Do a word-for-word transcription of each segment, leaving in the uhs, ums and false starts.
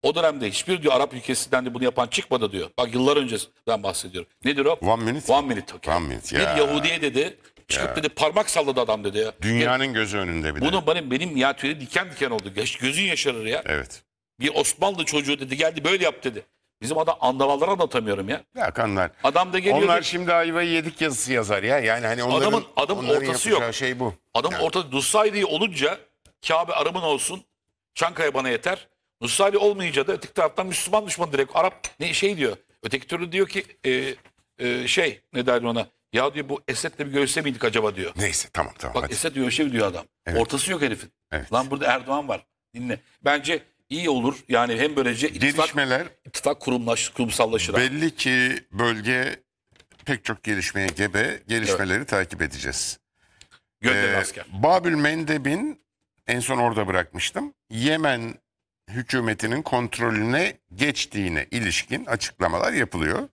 O dönemde hiçbir diyor Arap ülkesinden de bunu yapan çıkmadı diyor. Bak yıllar öncesinden bahsediyorum. Nedir o? One minute. One minute. Okay. One minute, Bir ya. Yahudi'ye dedi. Çıkıp Ya. dedi parmak salladı adam dedi ya. Dünyanın gözü önünde bir de. Bunu benim, benim ya tüyleri diken diken oldu. Geç- Gözün yaşarır ya. Evet. Bir Osmanlı çocuğu dedi geldi böyle yap dedi. Bizim adam andavalları anlatamıyorum ya. Ya kanlar. Adam da geliyor. Onlar diyor- şimdi ayvayı yedik yazısı yazar ya. Yani hani onların, Adamın- adamın onların ortası yapacağı yok. şey bu. Adam Yani. ortada Nusayri olunca Kabe arımın olsun. Çankaya bana yeter. Nusayri olmayınca da öteki taraftan Müslüman düşman direkt Arap ne şey diyor. Öteki türlü diyor ki e, e, şey ne derler ona. Ya diyor bu Esed'le bir görüşse miydik acaba diyor. Neyse tamam tamam. Bak hadi. Esed görüşe diyor adam. Evet. Ortası yok herifin. Evet. Lan burada Erdoğan var. Dinle. Bence iyi olur. Yani hem böylece ittifak, Gelişmeler ittifak kurumlaş, kurumsallaşır. abi. belli ki bölge pek çok gelişmeye gebe. Gelişmeleri takip edeceğiz. Gönderin Ee, asker. Babül Mendeb'in en son orada bırakmıştım. Yemen hükümetinin kontrolüne geçtiğine ilişkin açıklamalar yapılıyor.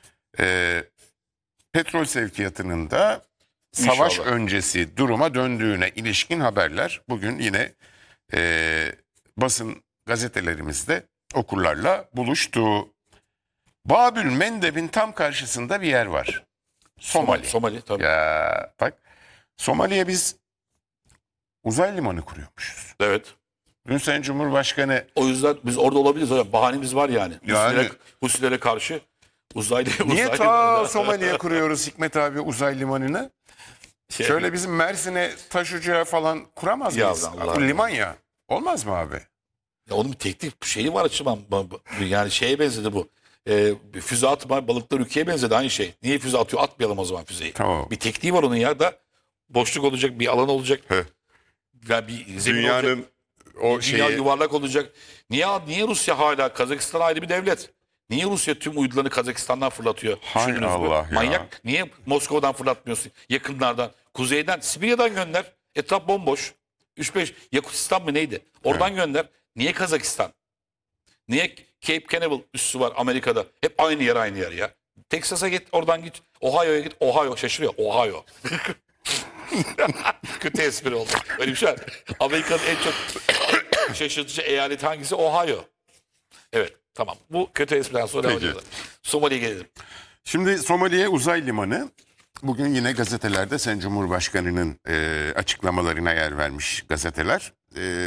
Ee, petrol sevkiyatının da savaş İnşallah. öncesi duruma döndüğüne ilişkin haberler bugün yine e, basın gazetelerimizde okurlarla buluştu. Babül Mendeb'in tam karşısında bir yer var. Somali. Somali tabii. Ya bak, Somali'ye biz uzay limanı kuruyormuşuz. Evet. Dün Sayın Cumhurbaşkanı O yüzden biz orada olabiliriz hocam. Bahanemiz var yani. Yani- Husilere, Husilere karşı uzaylı niye uzaylı- ta Somali'ye kuruyoruz Hikmet abi uzay limanını? Şey- Şöyle bizim Mersin'e taş ocağı falan kuramaz Ya mıyız? Allah. Bu liman ya. Olmaz mı abi? Ya onun bir teknik şeyi var açımdan. Yani şeye benzedi bu. Ee, füze atma balıklar ülkeye benzedi aynı şey. Niye füze atıyor? Atmayalım o zaman füzeyi. Tamam. Bir tekniği var onun ya da boşluk olacak, bir alan olacak. Heh. Ya bir zemin olacak. Dünyanın o Dünya şeyi yuvarlak olacak. Niye niye Rusya hala Kazakistan ayrı bir devlet? Niye Rusya tüm uydularını Kazakistan'dan fırlatıyor? Hay Düşündünüz mü? Allah ya. Manyak. Niye Moskova'dan fırlatmıyorsun? Yakınlardan, kuzeyden, Sibirya'dan gönder. Etraf bomboş. üç beş Yakutistan mı neydi? Oradan gönder. Niye Kazakistan? Niye Cape Canaveral üssü var Amerika'da? Hep aynı yer aynı yer ya. Texas'a git oradan git. Ohio'ya git. Ohio şaşırıyor. Ohio. Kötü espri oldu. Öyle bir şey var. Amerika'nın en çok en şaşırtıcı eyaleti hangisi? Ohio. Evet tamam. Bu kötü espriden sonra devam Peki. ediyorlar. Somali'ye gelelim. Şimdi Somali'ye uzay limanı bugün yine gazetelerde Sayın Cumhurbaşkanı'nın e, açıklamalarına yer vermiş gazeteler. E,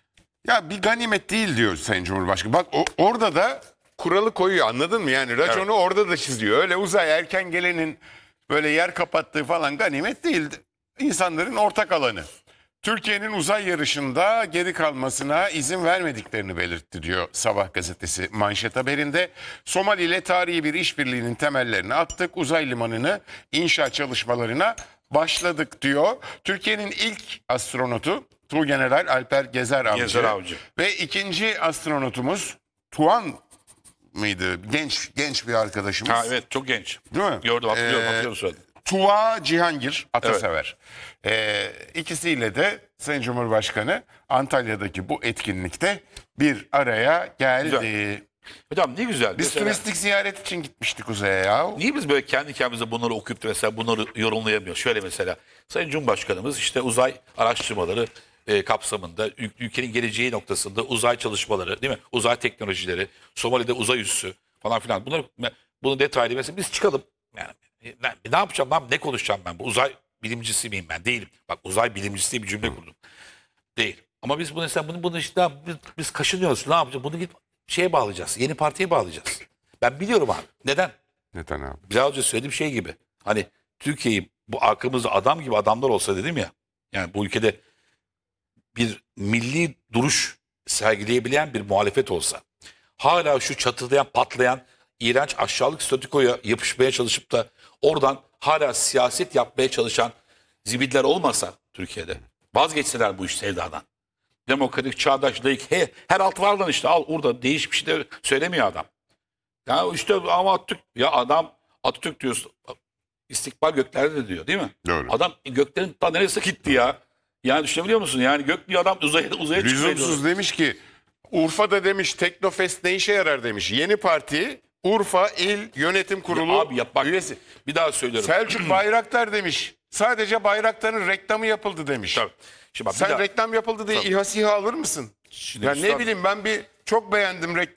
ya bir ganimet değil diyor Sayın Cumhurbaşkanı. Bak o, orada da kuralı koyuyor, anladın mı? Yani raconu Evet. orada da çiziyor. Öyle uzay erken gelenin böyle yer kapattığı falan ganimet değil. İnsanların ortak alanı. Türkiye'nin uzay yarışında geri kalmasına izin vermediklerini belirtti diyor Sabah gazetesi manşet haberinde. Somali ile tarihi bir işbirliğinin temellerini attık. Uzay limanını inşa çalışmalarına başladık diyor. Türkiye'nin ilk astronotu Tuğgeneral Alper Gezer Avcı. Gezer Avcı. Ve ikinci astronotumuz Tuğan mıydı? Genç genç bir arkadaşımız. Ha evet çok genç. Değil mi? Gördüm hatırlıyorum Ee, hatırlıyorum söyledim. Tuva Cihangir Atasever. Ee, ikisiyle de Sayın Cumhurbaşkanı Antalya'daki bu etkinlikte bir araya geldi. Güzel. Hocam ne güzel. Biz Mesela, turistik ziyaret için gitmiştik uzaya ya. niye biz böyle kendi kendimize bunları okuyup da mesela bunları yorumlayamıyoruz? Şöyle mesela Sayın Cumhurbaşkanımız işte uzay araştırmaları e, kapsamında ül- ülkenin geleceği noktasında uzay çalışmaları değil mi? Uzay teknolojileri, Somali'de uzay üssü falan filan. Bunları bunu detaylı mesela biz çıkalım. Yani ne, ne yapacağım ben? Ne konuşacağım ben? Bu uzay bilimcisi miyim ben? Değilim. Bak uzay bilimcisi diye bir cümle kurdum. Değil. Ama biz bunu mesela bunu, bunu işte biz, biz kaşınıyoruz. Ne yapacağız? Bunu git şeye bağlayacağız. Yeni partiye bağlayacağız. Ben biliyorum abi. Neden? Neden abi? Biraz önce söylediğim şey gibi. Hani Türkiye'yi bu arkamızda adam gibi adamlar olsa dedim ya. Yani bu ülkede bir milli duruş sergileyebilen bir muhalefet olsa. Hala şu çatırdayan, patlayan, iğrenç aşağılık statükoya yapışmaya çalışıp da oradan hala siyaset yapmaya çalışan zibidler olmasa Türkiye'de. Vazgeçseler bu iş sevdadan. Demokratik, çağdaş, layık, he, her alt var lan işte al orada değişik bir şey de söylemiyor adam. Ya işte ama Atatürk, ya adam Atatürk diyorsun. İstikbal göklerde de diyor değil mi? Doğru. Adam göklerin ta neresi gitti ya? Yani düşünebiliyor musun? Yani gök diyor adam uzaya, uzaya çıkıyor. Lüzumsuz demiş ki Urfa'da demiş Teknofest ne işe yarar demiş. Yeni parti Urfa İl Yönetim Kurulu Ya abi yap bak. üyesi. Bir daha söylüyorum. Selçuk Bayraktar demiş. Sadece Bayraktar'ın reklamı yapıldı demiş. Tabii. Şimdi bak, bir Sen daha- reklam yapıldı diye Tabii. İHA SİHA alır mısın? Şimdi Ya üstad- ne bileyim ben bir Çok beğendim reklam.